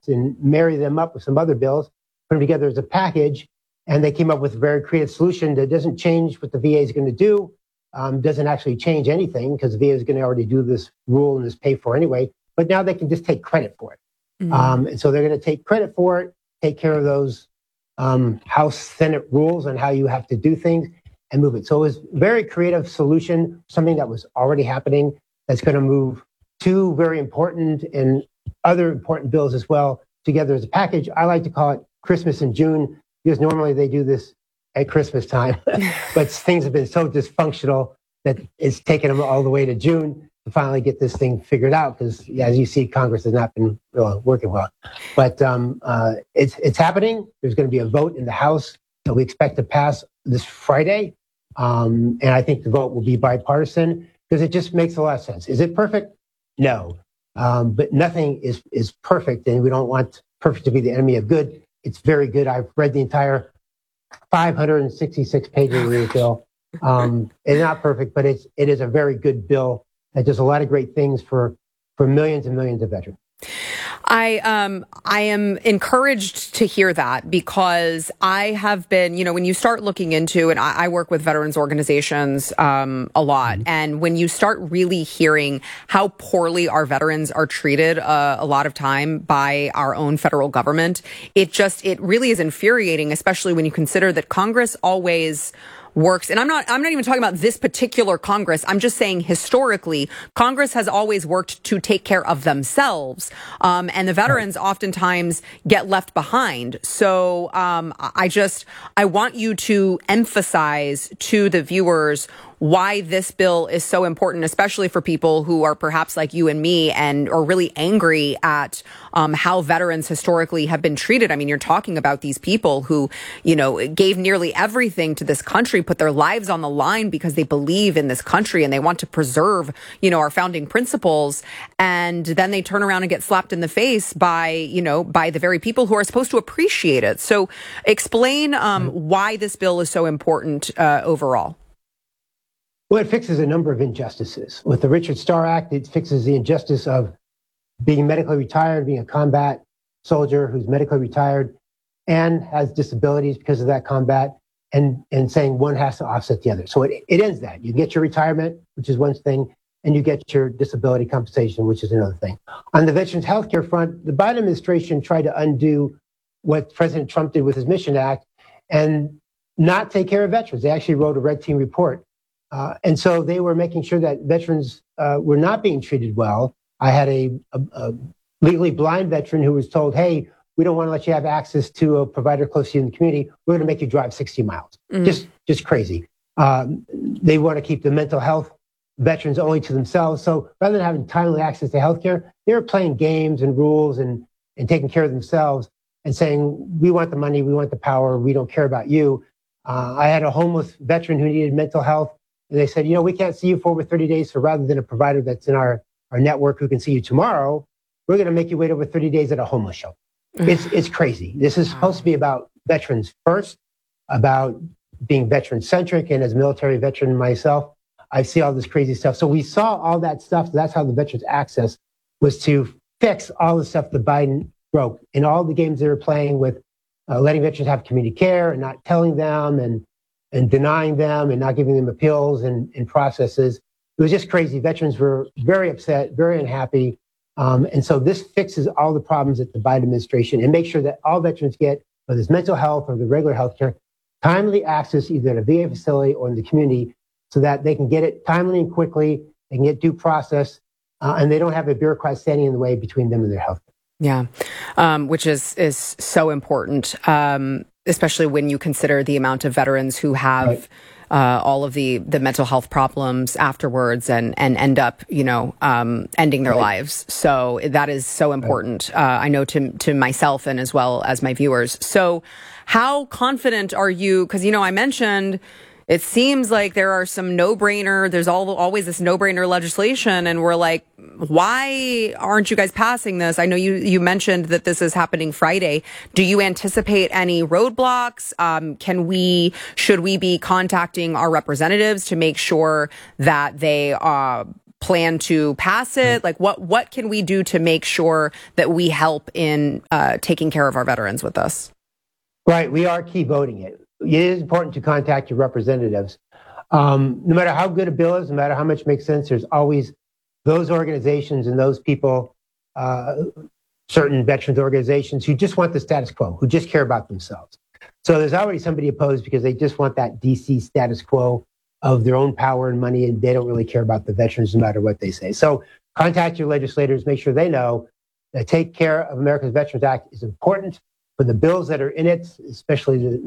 and marry them up with some other bills, put them together as a package, and they came up with a very creative solution that doesn't change what the VA is going to do, doesn't actually change anything because the VA is going to already do this rule and this pay for anyway, but now they can just take credit for it. And so they're going to take credit for it, take care of those House Senate rules on how you have to do things and move it. So it was a very creative solution, something that was already happening that's going to move two very important and other important bills as well together as a package. I like to call it Christmas in June because normally they do this at Christmas time, but things have been so dysfunctional that it's taken them all the way to June to finally get this thing figured out because, as you see, Congress has not been working well. But it's happening. There's going to be a vote in the House that we expect to pass this Friday. And I think the vote will be bipartisan because it just makes a lot of sense. Is it perfect? No. But nothing is perfect, and we don't want perfect to be the enemy of good. It's very good. I've read the entire 566 pages of the bill. It's not perfect, but it is a very good bill that does a lot of great things for millions and millions of veterans. I am encouraged to hear that because I have been, when you start looking into, and I work with veterans organizations a lot, and when you start really hearing how poorly our veterans are treated a lot of time by our own federal government, it really is infuriating, especially when you consider that Congress always works. And I'm not even talking about this particular Congress. I'm just saying historically, Congress has always worked to take care of themselves. And the veterans oftentimes get left behind. So, I want you to emphasize to the viewers why this bill is so important, especially for people who are perhaps like you and me and are really angry at how veterans historically have been treated. I mean, you're talking about these people who, gave nearly everything to this country, put their lives on the line because they believe in this country and they want to preserve, our founding principles. And then they turn around and get slapped in the face by the very people who are supposed to appreciate it. So explain why this bill is so important overall. Well, it fixes a number of injustices. With the Richard Starr Act, it fixes the injustice of being medically retired, being a combat soldier who's medically retired and has disabilities because of that combat, and saying one has to offset the other. So it ends that. You get your retirement, which is one thing, and you get your disability compensation, which is another thing. On the veterans health care front, the Biden administration tried to undo what President Trump did with his Mission Act and not take care of veterans. They actually wrote a red team report. And so they were making sure that veterans were not being treated well. I had a legally blind veteran who was told, hey, we don't want to let you have access to a provider close to you in the community. We're going to make you drive 60 miles. Just crazy. They want to keep the mental health veterans only to themselves. So rather than having timely access to healthcare, they were playing games and rules and taking care of themselves and saying, we want the money, we want the power, we don't care about you. I had a homeless veteran who needed mental health. And they said, we can't see you for over 30 days. So rather than a provider that's in our network who can see you tomorrow, we're going to make you wait over 30 days at a homeless shelter. It's crazy. This is supposed to be about veterans first, about being veteran centric. And as a military veteran myself, I see all this crazy stuff. So we saw all that stuff. That's how the Veterans Access was to fix all the stuff that Biden broke and all the games they were playing with letting veterans have community care and not telling them and denying them and not giving them appeals and processes. It was just crazy. Veterans were very upset, very unhappy. And so this fixes all the problems at the Biden administration and makes sure that all veterans get, whether it's mental health or the regular health care, timely access either at a VA facility or in the community so that they can get it timely and quickly, they can get due process, and they don't have a bureaucrat standing in the way between them and their health care. Yeah, which is so important. Especially when you consider the amount of veterans who have all of the mental health problems afterwards and end up, ending their lives. So that is so important. I know to myself and as well as my viewers. So how confident are you? Because, I mentioned it seems like there are some there's always this no-brainer legislation. And we're like, why aren't you guys passing this? I know you mentioned that this is happening Friday. Do you anticipate any roadblocks? Should we be contacting our representatives to make sure that they plan to pass it? Like, what can we do to make sure that we help in taking care of our veterans with this? Right. We are key voting it. It is important to contact your representatives. No matter how good a bill is, no matter how much makes sense, there's always those organizations and those people, certain veterans organizations who just want the status quo, who just care about themselves. So there's already somebody opposed because they just want that DC status quo of their own power and money, and they don't really care about the veterans no matter what they say. So contact your legislators, make sure they know that Take Care of America's Veterans Act is important for the bills that are in it, especially the